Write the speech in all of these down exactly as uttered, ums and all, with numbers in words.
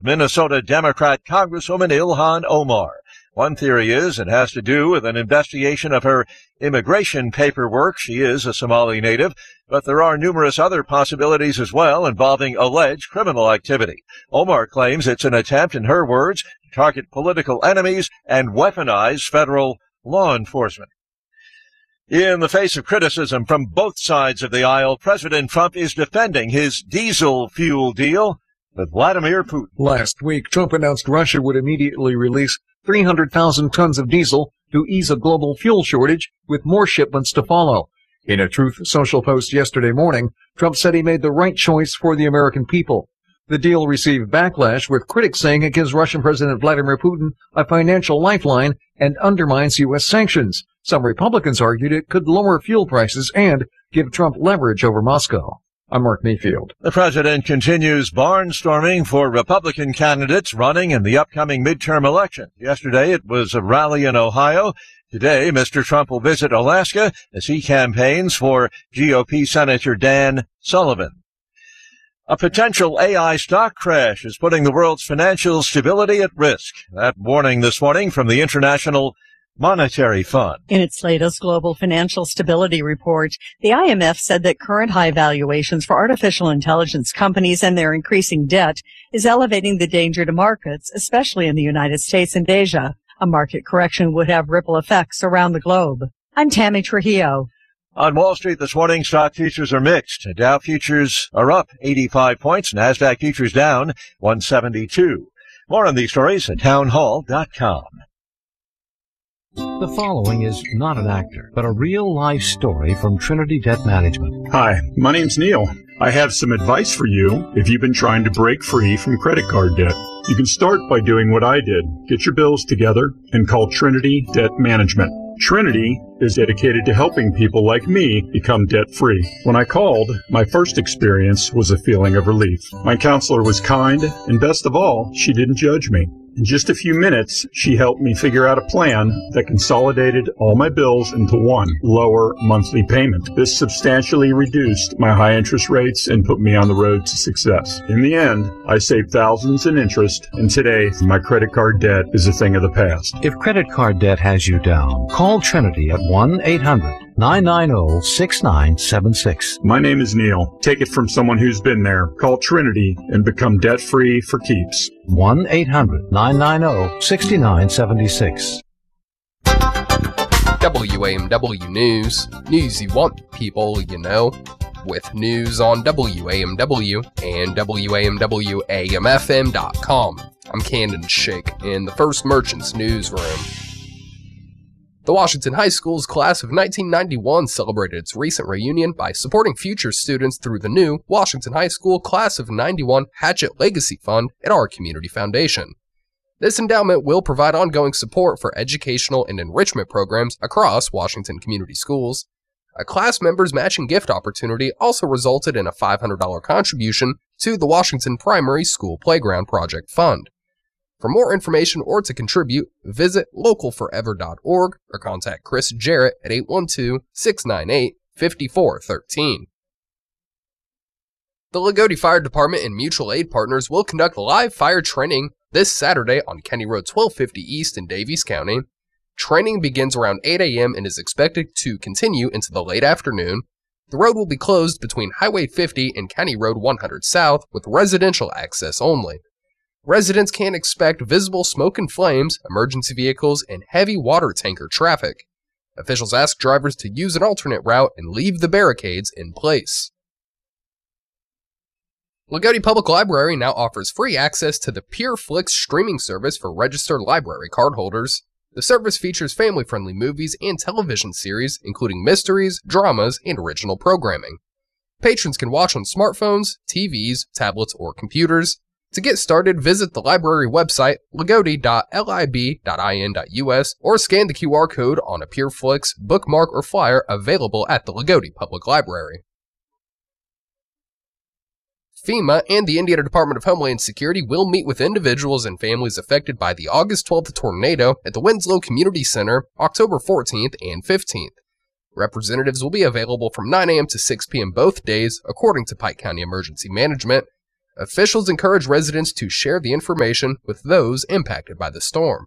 Minnesota Democrat Congresswoman Ilhan Omar. One theory is it has to do with an investigation of her immigration paperwork. She is a Somali native, but there are numerous other possibilities as well involving alleged criminal activity. Omar claims it's an attempt, in her words, to target political enemies and weaponize federal law enforcement. In the face of criticism from both sides of the aisle, President Trump is defending his diesel fuel deal with Vladimir Putin. Last week, Trump announced Russia would immediately release three hundred thousand tons of diesel to ease a global fuel shortage, with more shipments to follow. In a Truth Social post yesterday morning, Trump said he made the right choice for the American people. The deal received backlash, with critics saying it gives Russian President Vladimir Putin a financial lifeline and undermines U S sanctions. Some Republicans argued it could lower fuel prices and give Trump leverage over Moscow. I'm Mark Mayfield. The president continues barnstorming for Republican candidates running in the upcoming midterm election. Yesterday, it was a rally in Ohio. Today, Mister Trump will visit Alaska as he campaigns for G O P Senator Dan Sullivan. A potential A I stock crash is putting the world's financial stability at risk. That warning this morning from the International Monetary Fund. In its latest global financial stability report, the I M F said that current high valuations for artificial intelligence companies and their increasing debt is elevating the danger to markets, especially in the United States and Asia. A market correction would have ripple effects around the globe. I'm Tammy Trujillo. On Wall Street this morning, stock futures are mixed. Dow futures are up eighty-five points, NASDAQ futures down one seventy-two. More on these stories at townhall dot com. The following is not an actor, but a real-life story from Trinity Debt Management. Hi, my name's Neil. I have some advice for you if you've been trying to break free from credit card debt. You can start by doing what I did. Get your bills together and call Trinity Debt Management. Trinity is dedicated to helping people like me become debt-free. When I called, my first experience was a feeling of relief. My counselor was kind, and best of all, she didn't judge me. In just a few minutes, she helped me figure out a plan that consolidated all my bills into one lower monthly payment. This substantially reduced my high interest rates and put me on the road to success. In the end, I saved thousands in interest, and today, my credit card debt is a thing of the past. If credit card debt has you down, call Trinity at one eight hundred nine nine zero six nine seven six. My name is Neil. Take it from someone who's been there. Call Trinity and become debt-free for keeps. one eight hundred nine nine zero six nine seven six. W A M W News. News you want, people, you know. With news on W A M W and W A M W A M F M dot com. I'm Camden Shake in the First Merchants Newsroom. The Washington High School's class of nineteen ninety-one celebrated its recent reunion by supporting future students through the new Washington High School Class of ninety-one Hatchet Legacy Fund at our community foundation. This endowment will provide ongoing support for educational and enrichment programs across Washington community schools. A class member's matching gift opportunity also resulted in a five hundred dollars contribution to the Washington Primary School Playground Project Fund. For more information or to contribute, visit local forever dot org or contact Chris Jarrett at eight one two, six nine eight, five four one three. The Lagodi Fire Department and mutual aid partners will conduct live fire training this Saturday on Kenny Road twelve fifty East in Daviess County. Training begins around eight a.m. and is expected to continue into the late afternoon. The road will be closed between Highway fifty and County Road one hundred South with residential access only. Residents can expect visible smoke and flames, emergency vehicles, and heavy water tanker traffic. Officials ask drivers to use an alternate route and leave the barricades in place. Lagodi Public Library now offers free access to the PureFlix streaming service for registered library cardholders. The service features family-friendly movies and television series, including mysteries, dramas, and original programming. Patrons can watch on smartphones, T Vs, tablets, or computers. To get started, visit the library website, lagodi dot lib dot in dot u s, or scan the Q R code on a PureFlix bookmark or flyer available at the Lagodi Public Library. FEMA and the Indiana Department of Homeland Security will meet with individuals and families affected by the August twelfth tornado at the Winslow Community Center October fourteenth and fifteenth. Representatives will be available from nine a.m. to six p.m. both days, according to Pike County Emergency Management. Officials encourage residents to share the information with those impacted by the storm.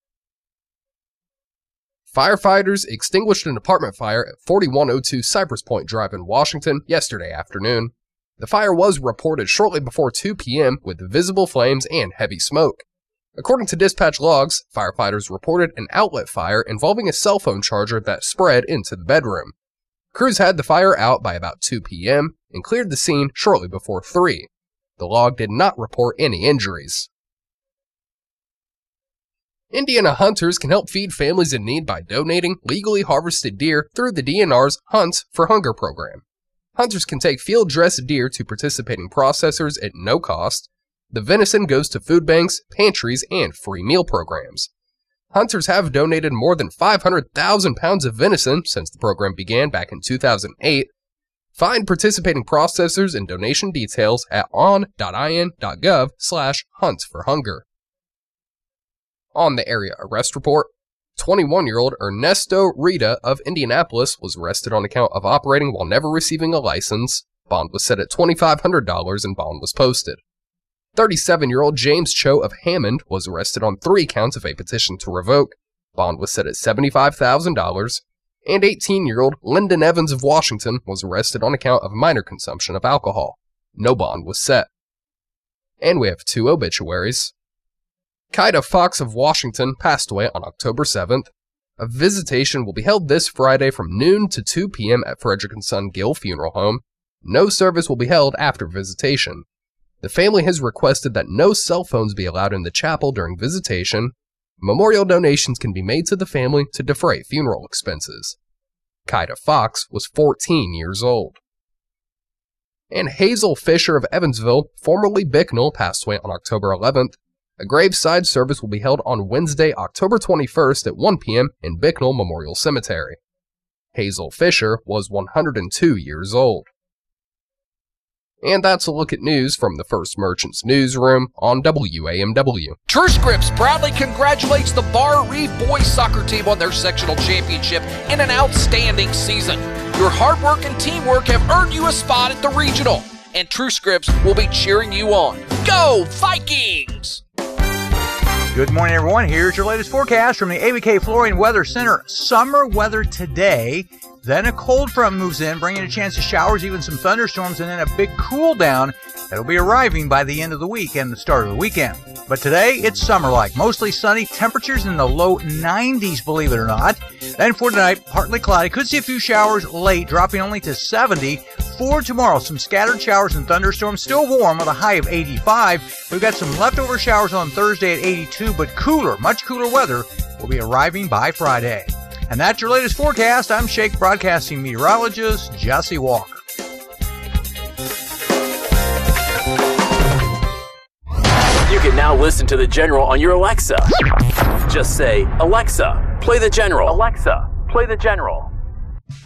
Firefighters extinguished an apartment fire at forty-one oh two Cypress Point Drive in Washington yesterday afternoon. The fire was reported shortly before two p.m. with visible flames and heavy smoke. According to dispatch logs, firefighters reported an outlet fire involving a cell phone charger that spread into the bedroom. Crews had the fire out by about two p.m. and cleared the scene shortly before three. The log did not report any injuries. Indiana hunters can help feed families in need by donating legally harvested deer through the D N R's Hunt for Hunger program. Hunters can take field-dressed deer to participating processors at no cost. The venison goes to food banks, pantries, and free meal programs. Hunters have donated more than five hundred thousand pounds of venison since the program began back in two thousand eight. Find participating processors and donation details at on.in.gov slash hunt for hunger. On the area arrest report, twenty-one-year-old Ernesto Rita of Indianapolis was arrested on account of operating while never receiving a license. Bond was set at twenty-five hundred dollars and bond was posted. thirty-seven-year-old James Cho of Hammond was arrested on three counts of a petition to revoke. Bond was set at seventy-five thousand dollars. And eighteen-year-old Lyndon Evans of Washington was arrested on account of minor consumption of alcohol. No bond was set. And we have two obituaries. Kaida Fox of Washington passed away on October seventh. A visitation will be held this Friday from noon to two p.m. at Frederick and Son Gill Funeral Home. No service will be held after visitation. The family has requested that no cell phones be allowed in the chapel during visitation. Memorial donations can be made to the family to defray funeral expenses. Kaida Fox was fourteen years old. And Hazel Fisher of Evansville, formerly Bicknell, passed away on October eleventh. A graveside service will be held on Wednesday, October twenty-first at one p.m. in Bicknell Memorial Cemetery. Hazel Fisher was one hundred two years old. And that's a look at news from the First Merchants newsroom on W A M W. TrueScripts proudly congratulates the Bar Reef boys soccer team on their sectional championship in an outstanding season. Your hard work and teamwork have earned you a spot at the regional, and TrueScripts will be cheering you on. Go Vikings! Good morning, everyone. Here's your latest forecast from the A B K Flooring Weather Center. Summer weather today. Then a cold front moves in, bringing a chance of showers, even some thunderstorms, and then a big cool down that'll be arriving by the end of the week and the start of the weekend. But today, it's summer-like. Mostly sunny, temperatures in the low nineties, believe it or not. Then for tonight, partly cloudy. Could see a few showers late, dropping only to seventy. For tomorrow, some scattered showers and thunderstorms, still warm with a high of eighty-five. We've got some leftover showers on Thursday at eighty-two, but cooler, much cooler weather will be arriving by Friday. And that's your latest forecast. I'm Shake Broadcasting meteorologist Jesse Walker. You can now listen to The General on your Alexa. Just say, Alexa, play The General. Alexa, play The General.